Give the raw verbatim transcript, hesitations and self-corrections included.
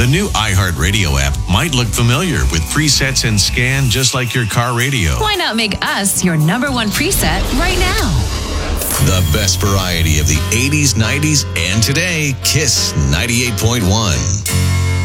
The new iHeartRadio app might look familiar with presets and scan just like your car radio. Why not make us your number one preset right now? The best variety of the eighties, nineties, and today, Kiss ninety-eight point one.